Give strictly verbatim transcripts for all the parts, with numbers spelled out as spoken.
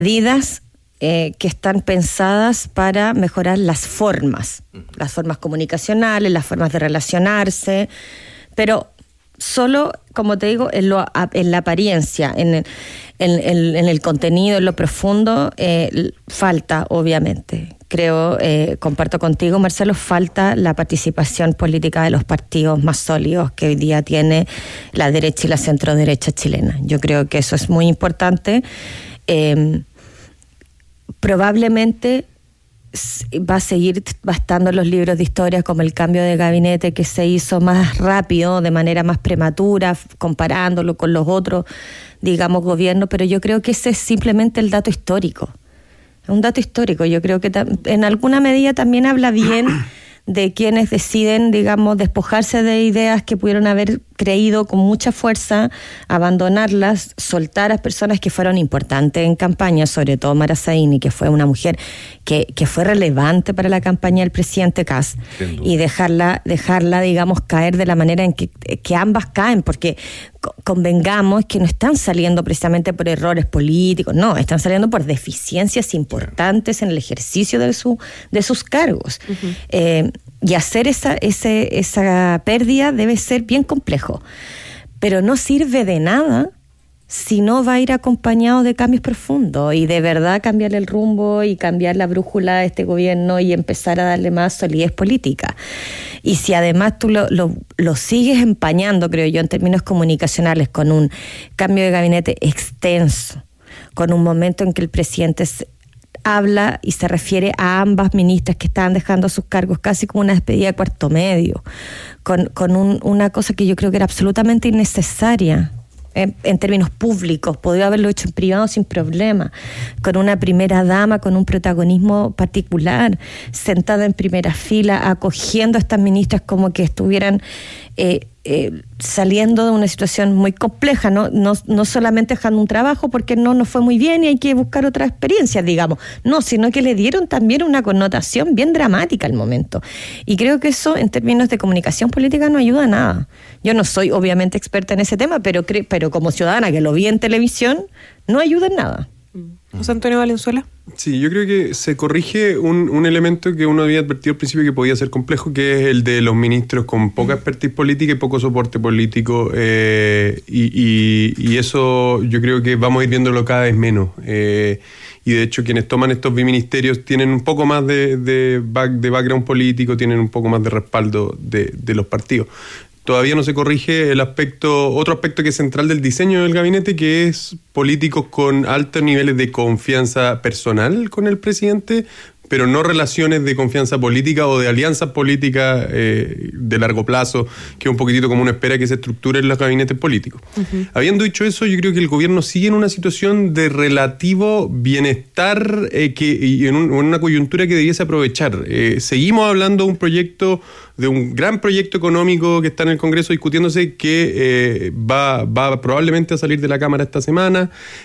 medidas eh, que están pensadas para mejorar las formas, las formas comunicacionales, las formas de relacionarse, pero solo, como te digo, en, lo, en la apariencia, en el, en, en, en el contenido, en lo profundo, eh, falta, obviamente. Creo, eh, comparto contigo, Marcelo, falta la participación política de los partidos más sólidos que hoy día tiene la derecha y la centroderecha chilena. Yo creo que eso es muy importante. Eh, probablemente va a seguir bastando los libros de historia como el cambio de gabinete que se hizo más rápido, de manera más prematura, comparándolo con los otros, digamos, gobiernos, pero yo creo que ese es simplemente el dato histórico. Es un dato histórico. Yo creo que en alguna medida también habla bien de quienes deciden, digamos, despojarse de ideas que pudieron haber creído con mucha fuerza, abandonarlas, soltar a personas que fueron importantes en campaña, sobre todo Mara Zaini, que fue una mujer que, que fue relevante para la campaña del presidente Kast, y dejarla, dejarla, digamos, caer de la manera en que, que ambas caen, porque convengamos que no están saliendo precisamente por errores políticos, no, están saliendo por deficiencias importantes en el ejercicio de, su, de sus cargos. Uh-huh. Eh, y hacer esa, ese, esa pérdida debe ser bien complejo, pero no sirve de nada si no va a ir acompañado de cambios profundos y de verdad cambiar el rumbo y cambiar la brújula de este gobierno y empezar a darle más solidez política. Y si además tú lo, lo, lo sigues empañando, creo yo, en términos comunicacionales, con un cambio de gabinete extenso, con un momento en que el presidente se habla y se refiere a ambas ministras que estaban dejando sus cargos casi como una despedida de cuarto medio, con, con un, una cosa que yo creo que era absolutamente innecesaria en, en términos públicos, podría haberlo hecho en privado sin problema, con una primera dama con un protagonismo particular, sentada en primera fila, acogiendo a estas ministras como que estuvieran eh, eh, saliendo de una situación muy compleja, ¿no? No, no solamente dejando un trabajo porque no nos fue muy bien y hay que buscar otras experiencias, digamos, no, sino que le dieron también una connotación bien dramática al momento. Y creo que eso, en términos de comunicación política, no ayuda a nada. Yo no soy obviamente experta en ese tema, pero, cre- pero como ciudadana que lo vi en televisión, no ayuda en nada. José Antonio Valenzuela. Sí, yo creo que se corrige un, un elemento que uno había advertido al principio que podía ser complejo, que es el de los ministros con poca expertise política y poco soporte político, eh, y, y, y eso yo creo que vamos a ir viéndolo cada vez menos. Eh, y de hecho quienes toman estos biministerios tienen un poco más de, de, back, de background político, tienen un poco más de respaldo de, de los partidos. Todavía no se corrige el aspecto, otro aspecto que es central del diseño del gabinete, que es políticos con altos niveles de confianza personal con el presidente, pero no relaciones de confianza política o de alianzas políticas eh, de largo plazo, que es un poquitito como uno espera que se estructuren los gabinetes políticos. Uh-huh. Habiendo dicho eso, yo creo que el gobierno sigue en una situación de relativo bienestar eh, que, y en, un, en una coyuntura que debiese aprovechar. Eh, seguimos hablando de un proyecto, de un gran proyecto económico que está en el Congreso discutiéndose, que eh, va, va probablemente a salir de la Cámara esta semana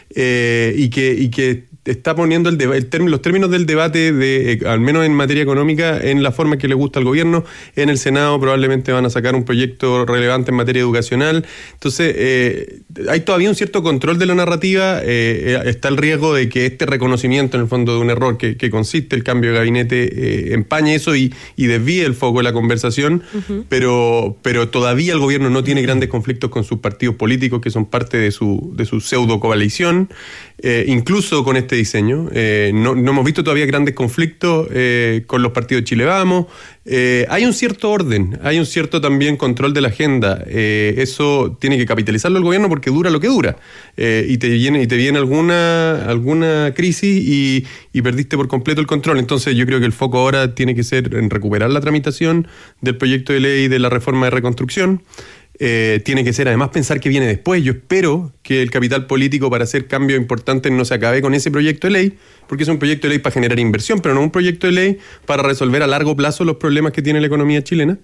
eh, y que... Y que está poniendo el deba- el término, los términos del debate, de, eh, al menos en materia económica, en la forma que le gusta al gobierno. En el Senado probablemente van a sacar un proyecto relevante en materia educacional. Entonces, eh, hay todavía un cierto control de la narrativa. Eh, está el riesgo de que este reconocimiento, en el fondo, de un error que, que consiste el cambio de gabinete, eh, empañe eso y, y desvíe el foco de la conversación. Uh-huh. Pero, pero todavía el gobierno no tiene grandes conflictos con sus partidos políticos, que son parte de su, de su pseudo coalición. Eh, incluso con este diseño, eh, no, no hemos visto todavía grandes conflictos eh, con los partidos de Chile Vamos. Eh, hay un cierto orden, hay un cierto también control de la agenda. Eh, eso tiene que capitalizarlo el gobierno porque dura lo que dura. Eh, y te viene, y te viene alguna, alguna crisis y, y perdiste por completo el control. Entonces yo creo que el foco ahora tiene que ser en recuperar la tramitación del proyecto de ley de la reforma de reconstrucción. Eh, tiene que ser además pensar que viene después. Yo espero que el capital político para hacer cambios importantes no se acabe con ese proyecto de ley, porque es un proyecto de ley para generar inversión, pero no un proyecto de ley para resolver a largo plazo los problemas que tiene la economía chilena.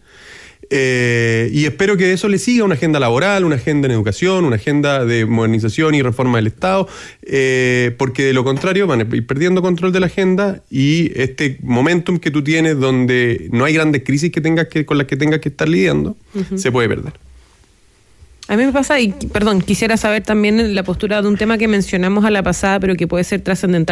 Eh, y espero que eso le siga una agenda laboral, una agenda en educación, una agenda de modernización y reforma del Estado, eh, porque de lo contrario van a ir perdiendo control de la agenda y este momentum que tú tienes donde no hay grandes crisis que tengas que, con las que tengas que estar lidiando, uh-huh. se puede perder. A mí me pasa, y perdón, quisiera saber también la postura de un tema que mencionamos a la pasada, pero que puede ser trascendental